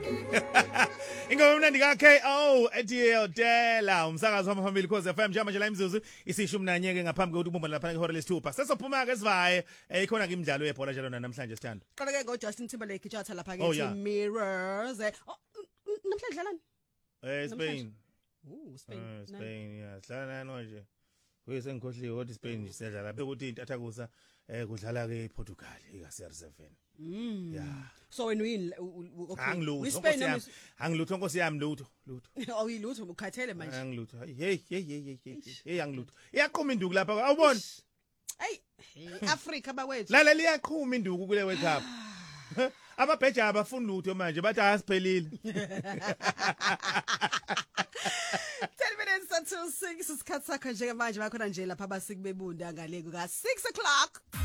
Ingoma mnandi ka KO ethi Dela umsakazo wamafamily cause FM njama nje la imzuzu isishumi nanye ke ngaphambi kokuthi ubumba lapha ngehora lesithupha sesophuma ke sivaye ikhona ke imidlalo yebhola njalo namhlanje sithando qala ke ngo Justin Timberlake ijatha lapha ke Mirrors namhlanje dlalani Spain Spain yeah dlala nje kuyise ngikhohliwe ukuthi Spain nje sedlala bekuthi intathakusa kudlala ke Portugal ika-CR7 yeah so when we okay angilutho nkosi yami lutho awuyilutho ukhathele manje angilutho hey angilutho iyaqhuma induku lapha awubona Africa bakwethu lalela iyaqhuma induku kule World Cup ababheja abafuni lutho manje bathi asiphelile 10 minutes until 6 isikhathi sakho nje manje bakhona nje lapha abasikubebunda ngale ka 6 o'clock